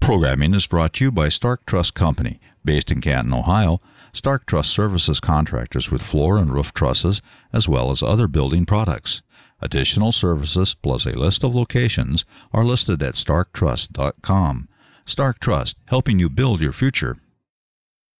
Programming is brought to you by Stark Truss Company, based in Canton, Ohio. Stark Truss services contractors with floor and roof trusses, as well as other building products. Additional services plus a list of locations are listed at starktruss.com. Stark Truss, helping you build your future.